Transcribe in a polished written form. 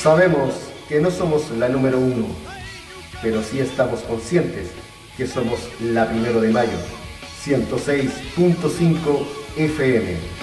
Sabemos que no somos la número uno, pero sí estamos conscientes que somos la 1 de mayo, 106.5 FM.